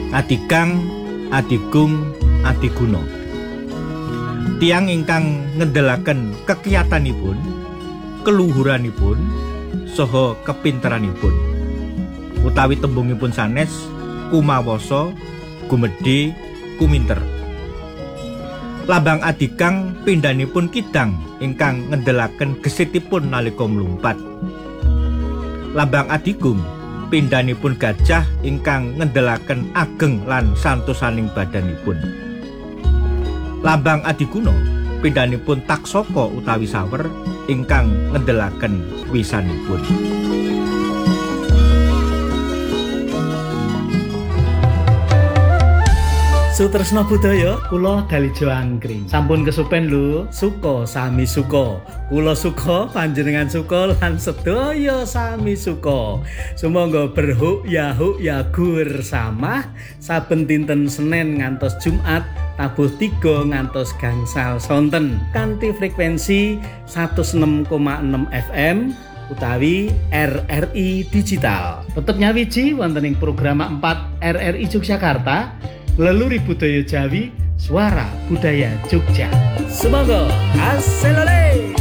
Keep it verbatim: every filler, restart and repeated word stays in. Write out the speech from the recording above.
Adigang, Adigung, Adiguna. Tiyang ingkang ngendhelaken kekiyatanipun, keluhuranipun, saha kepinteranipun. Utawi tembungipun sanes kumawasa, gumedhe, kuminter. Lambang Adigang pindhanipun kidang ingkang ngendhelaken gesitipun nalika mlumpat. Lambang Adigung pindhanipun gajah ingkang ngendhelaken ageng lan santosaning badanipun. Lambang Adiguna pindhanipun taksaka utawi sawer ingkang ngendhelaken wisanipun. Sutresna budaya kula Dalijo Angkring. Sampun kesupen lho, suka sami suka. Kula suka, panjenengan suka lan sedaya sami suka. Sumangga berhuk ya huk ya gur samah saben dinten Senin ngantos Jumat tabuh tiga ngantos gangsal sonten kanthi frekuensi seratus enam koma enam F M utawi R R I Digital. Tetep nyawiji wonten ing program empat R R I Yogyakarta. Leluri budaya Jawi, suara budaya Jogja. Semoga hasilole.